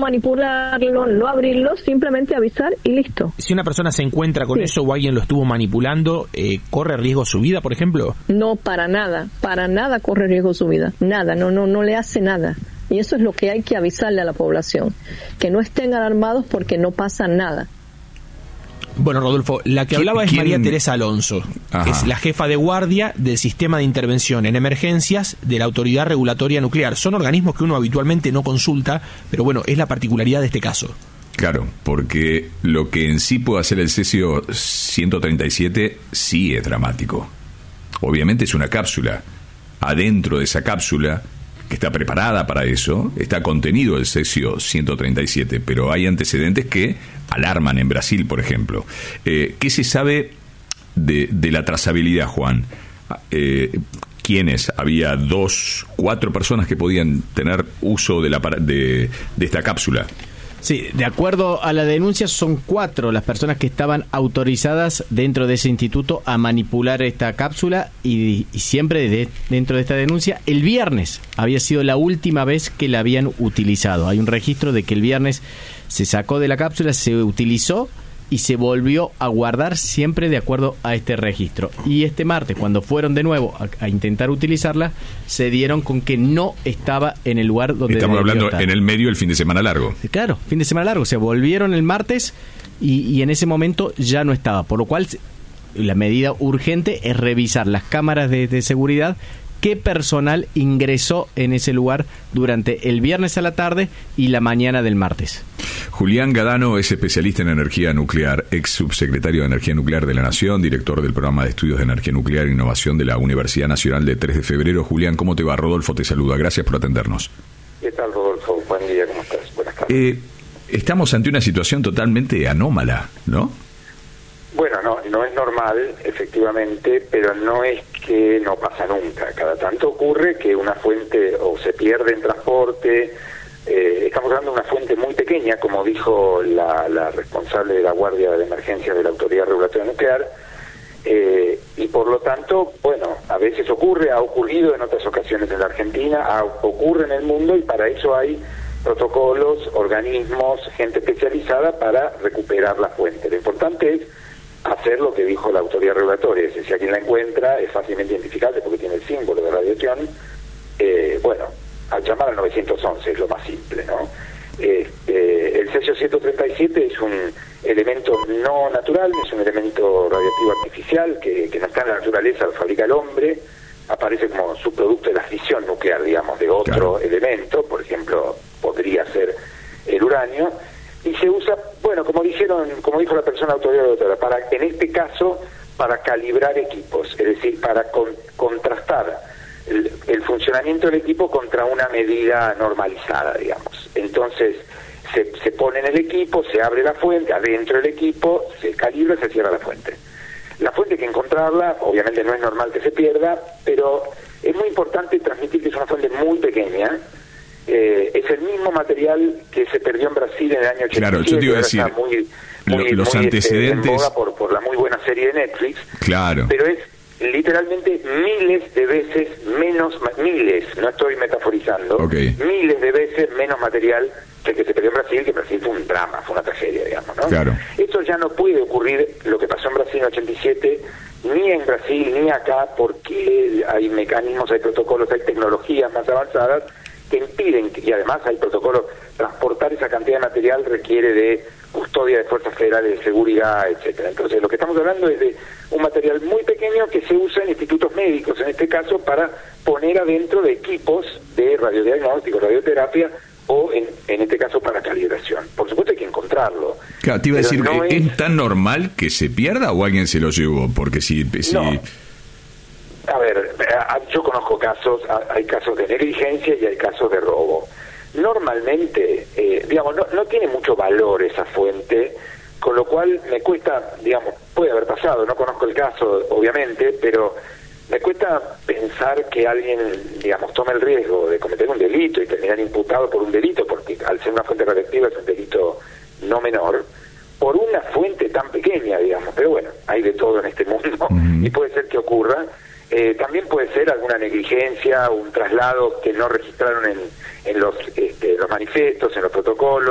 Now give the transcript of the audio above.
manipularlo, no abrirlo, simplemente avisar y listo. Si una persona se encuentra con eso o alguien lo estuvo manipulando, ¿corre riesgo su vida, por ejemplo? No, para nada corre riesgo su vida, nada, no le hace nada. Y eso es lo que hay que avisarle a la población, que no estén alarmados porque no pasa nada. Bueno, Rodolfo, la que hablaba es María Teresa Alonso, que es la jefa de guardia del Sistema de Intervención en Emergencias de la Autoridad Regulatoria Nuclear. Son organismos que uno habitualmente no consulta, pero bueno, es la particularidad de este caso. Claro, porque lo que en sí puede hacer el cesio 137 sí es dramático. Obviamente es una cápsula. Adentro de esa cápsula, que está preparada para eso, está contenido el cesio 137, pero hay antecedentes que alarman en Brasil, por ejemplo. ¿Qué se sabe de la trazabilidad, Juan? ¿Quiénes? Había 4 personas que podían tener uso de esta cápsula. Sí, de acuerdo a la denuncia son 4 las personas que estaban autorizadas dentro de ese instituto a manipular esta cápsula y siempre dentro de esta denuncia, el viernes había sido la última vez que la habían utilizado. Hay un registro de que el viernes se sacó de la cápsula, se utilizó y se volvió a guardar siempre de acuerdo a este registro. Y este martes, cuando fueron de nuevo a intentar utilizarla, se dieron con que no estaba en el lugar donde estamos hablando estar. En el medio del fin de semana largo. Claro, fin de semana largo. Se volvieron el martes y en ese momento ya no estaba. Por lo cual, la medida urgente es revisar las cámaras de seguridad, qué personal ingresó en ese lugar durante el viernes a la tarde y la mañana del martes. Julián Gadano es especialista en energía nuclear, ex subsecretario de Energía Nuclear de la Nación, director del programa de estudios de energía nuclear e innovación de la Universidad Nacional de 3 de Febrero. Julián, ¿cómo te va? Rodolfo te saluda. Gracias por atendernos. ¿Qué tal, Rodolfo? Buen día, ¿cómo estás? Buenas tardes. Estamos ante una situación totalmente anómala, ¿no? Bueno, no es normal, efectivamente, pero no es que no pasa nunca. Cada tanto ocurre que una fuente o se pierde en transporte. Estamos hablando de una fuente muy pequeña, como dijo la responsable de la Guardia de Emergencia de la Autoridad Regulatoria Nuclear, y por lo tanto, bueno, a veces ocurre, ha ocurrido en otras ocasiones en la Argentina, ocurre en el mundo, y para eso hay protocolos, organismos, gente especializada para recuperar la fuente. Lo importante es hacer lo que dijo la autoridad regulatoria, es decir, si alguien la encuentra es fácilmente identificable porque tiene el símbolo de radiación, bueno, al llamar al 911 es lo más simple, ¿no? El cesio 137 es un elemento no natural, es un elemento radiactivo artificial que no está en la naturaleza, lo fabrica el hombre, aparece como subproducto de la fisión nuclear, digamos, de otro elemento, por ejemplo, podría ser el uranio, y se usa, bueno, como dijo la persona autoridad, para, en este caso, para calibrar equipos, es decir, para contrastar el funcionamiento del equipo contra una medida normalizada, digamos. Entonces, se pone en el equipo, se abre la fuente, adentro del equipo, se calibra y se cierra la fuente. La fuente hay que encontrarla, obviamente no es normal que se pierda, pero es muy importante transmitir que es una fuente muy pequeña. Es el mismo material que se perdió en Brasil en el año 87. Claro, yo te iba a decir, los antecedentes... en boga por la muy buena serie de Netflix. Claro. Pero es literalmente miles de veces menos, no estoy metaforizando, miles de veces menos material que el que se perdió en Brasil, que Brasil fue un drama, fue una tragedia, digamos, ¿no? Claro. Esto ya no puede ocurrir, lo que pasó en Brasil en 87, ni en Brasil ni acá, porque hay mecanismos, hay protocolos, hay tecnologías más avanzadas que impiden, y además hay protocolos, transportar esa cantidad de material requiere de custodia de fuerzas federales de seguridad, etcétera. Entonces, lo que estamos hablando es de un material muy pequeño que se usa en institutos médicos, en este caso, para poner adentro de equipos de radiodiagnóstico, radioterapia, o en este caso para calibración. Por supuesto hay que encontrarlo. Claro, te iba a decir, no ¿es tan normal que se pierda o alguien se lo llevó? Porque si... No. A ver, yo conozco casos, hay casos de negligencia y hay casos de robo. Normalmente, digamos, no tiene mucho valor esa fuente, con lo cual me cuesta, digamos, puede haber pasado, no conozco el caso, obviamente, pero me cuesta pensar que alguien, digamos, tome el riesgo de cometer un delito y terminar imputado por un delito, porque al ser una fuente radiactiva es un delito no menor, por una fuente tan pequeña, digamos. Pero bueno, hay de todo en este mundo y puede ser que ocurra. También puede ser alguna negligencia, un traslado que no registraron en los manifiestos, en los protocolos.